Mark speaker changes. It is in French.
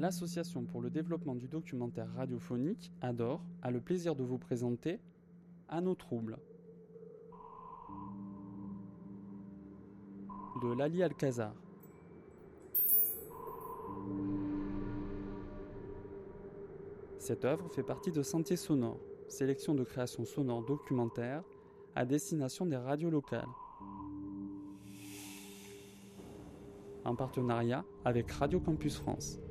Speaker 1: L'association pour le développement du documentaire radiophonique, ADOR, a le plaisir de vous présenter À nos troubles de Lali Alcazar. Cette œuvre fait partie de Sentiers sonores, sélection de créations sonores documentaires à destination des radios locales. En partenariat avec Radio Campus France.